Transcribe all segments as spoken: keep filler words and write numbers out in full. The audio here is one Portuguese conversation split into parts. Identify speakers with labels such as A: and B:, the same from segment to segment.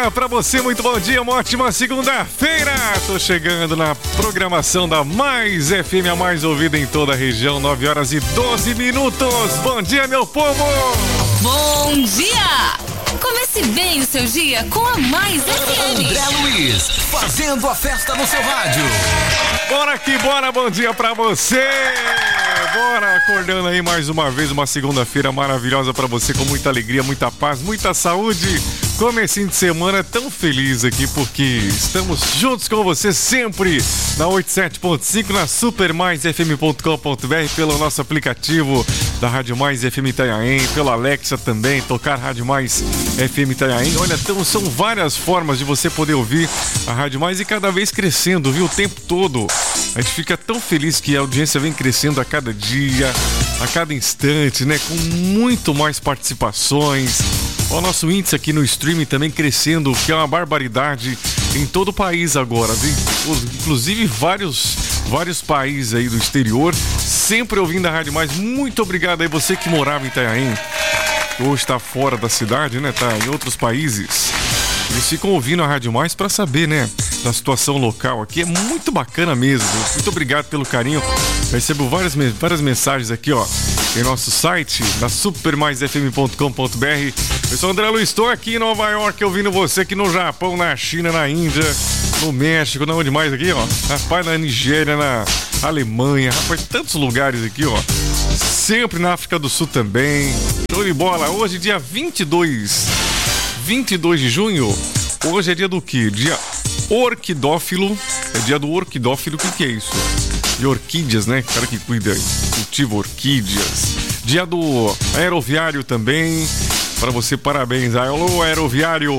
A: dia pra você, muito bom dia, uma ótima segunda-feira. Tô chegando na programação da Mais F M, a mais ouvida em toda a região, nove horas e doze minutos. Bom dia, meu povo!
B: Bom dia! Comece bem o seu dia com a Mais F M.
C: André Luiz, fazendo a festa no seu rádio.
A: Bora que bora, bom dia pra você! Bora, acordando aí mais uma vez, uma segunda-feira maravilhosa pra você, com muita alegria, muita paz, muita saúde. Comecinho de semana tão feliz aqui, porque estamos juntos com você sempre na oitenta e sete ponto cinco, na super mais f m ponto com ponto b r, pelo nosso aplicativo da Rádio Mais F M Itanhaém, pela Alexa também, tocar Rádio Mais F M Itanhaém. Olha, então, são várias formas de você poder ouvir a Rádio Mais, e cada vez crescendo, viu? O tempo todo. A gente fica tão feliz que a audiência vem crescendo a cada dia, a cada instante, né? Com muito mais participações. O nosso índice aqui no streaming também crescendo, que é uma barbaridade em todo o país agora, viu? Inclusive vários, vários países aí do exterior, sempre ouvindo a Rádio Mais. Muito obrigado aí, você que morava em Itanhaém, hoje está fora da cidade, né? Tá em outros países. Eles ficam ouvindo a Rádio Mais para saber, né, da situação local aqui. É muito bacana mesmo. Muito obrigado pelo carinho. Recebo várias, várias mensagens aqui, ó, em nosso site, na super mais f m ponto com ponto b r. Eu sou o André Luiz, estou aqui em Nova York, ouvindo você aqui no Japão, na China, na Índia, no México, na onde mais aqui, ó? Rapaz, na Nigéria, na Alemanha, rapaz, tantos lugares aqui, ó. Sempre na África do Sul também. Show de bola. Hoje, dia vinte e dois, vinte e dois de junho. Hoje é dia do quê? Dia orquidófilo. É dia do orquidófilo. O que que é isso? De orquídeas, né? Cara que cuida, cultiva orquídeas. Dia do aeroviário também. Para você, parabéns. Alô, aeroviário.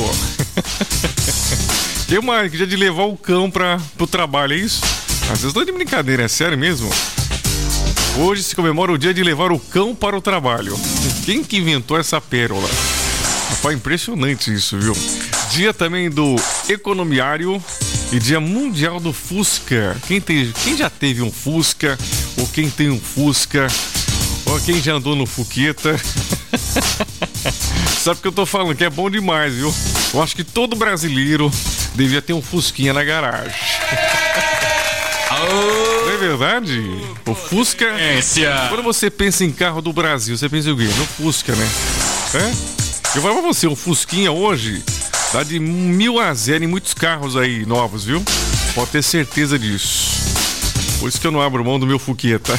A: Tem uma dia de levar o cão para pro trabalho, é isso? Às vezes estou de brincadeira, é sério mesmo? Hoje se comemora o dia de levar o cão para o trabalho. Quem que inventou essa pérola? Rapaz, impressionante isso, viu? Dia também do economiário e dia mundial do Fusca. Quem, tem, quem já teve um Fusca, ou quem tem um Fusca, ou quem já andou no Fuqueta. Sabe o que eu tô falando? Que é bom demais, viu? Eu acho que todo brasileiro devia ter um Fusquinha na garagem. Não é verdade? O Fusca... Quando você pensa em carro do Brasil, você pensa em o quê? No Fusca, né? É? Eu falo pra você, um Fusquinha hoje dá de mil a zero em muitos carros aí novos, viu? Pode ter certeza disso. Por isso que eu não abro mão do meu Fuqueta.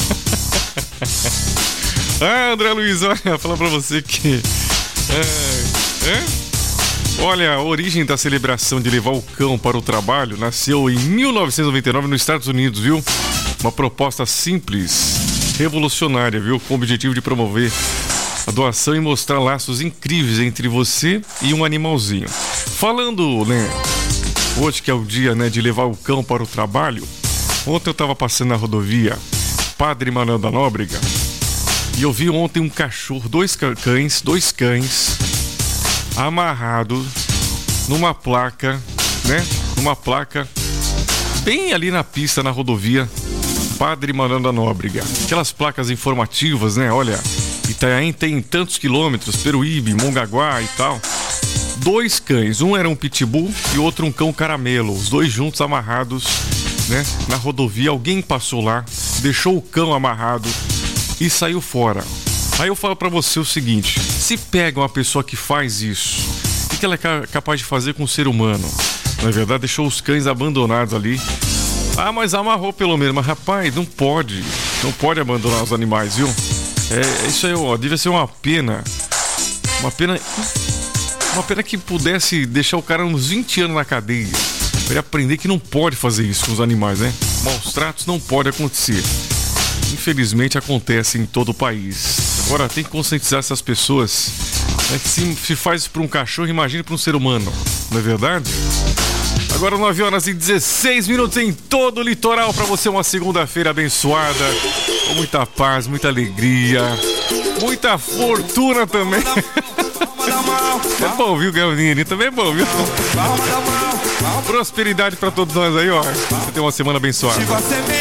A: Ah, André Luiz, olha, falar pra você que... É, é? Olha, a origem da celebração de levar o cão para o trabalho nasceu em mil novecentos e noventa e nove nos Estados Unidos, viu? Uma proposta simples, revolucionária, viu? Com o objetivo de promover a doação e mostrar laços incríveis entre você e um animalzinho. Falando, né, hoje que é o dia, né, de levar o cão para o trabalho, ontem eu tava passando na rodovia Padre Manuel da Nóbrega e eu vi ontem um cachorro, dois cães, dois cães amarrado numa placa, né, numa placa bem ali na pista, na rodovia Padre Manuel da Nóbrega. Aquelas placas informativas, né, olha... Itanhaém tem tantos quilômetros, Peruíbe, Mongaguá e tal. Dois cães, um era um pitbull e outro um cão caramelo, os dois juntos amarrados, né, na rodovia. Alguém passou lá, deixou o cão amarrado e saiu fora. Aí eu falo pra você o seguinte: se pega uma pessoa que faz isso, o que ela é capaz de fazer com o ser humano? Na verdade, deixou os cães abandonados ali. Ah, mas amarrou pelo menos. Mas rapaz, não pode, não pode abandonar os animais, viu? É, isso aí, ó, devia ser uma pena. Uma pena. Uma pena que pudesse deixar o cara uns vinte anos na cadeia. Pra ele aprender que não pode fazer isso com os animais, né? Maus tratos não pode acontecer. Infelizmente acontece em todo o país. Agora tem que conscientizar essas pessoas, né, que se, se faz isso pra um cachorro, imagine pra um ser humano. Não é verdade? Agora nove horas e dezesseis minutos em todo o litoral. Pra você uma segunda-feira abençoada, com muita paz, muita alegria, muita fortuna também. É bom, viu, Galvinho? Também é bom, viu? Prosperidade pra todos nós aí, ó. Você tem uma semana abençoada.